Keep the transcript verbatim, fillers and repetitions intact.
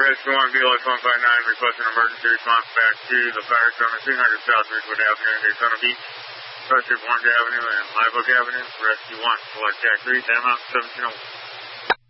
Rescue one, B L S one five nine, requesting emergency response back to the fire zone at two hundred South Ridgewood Avenue in Daytona Beach, Frustrated Orange Avenue and Live Oak Avenue. Rescue one, select Jack three, time out seventeen oh one.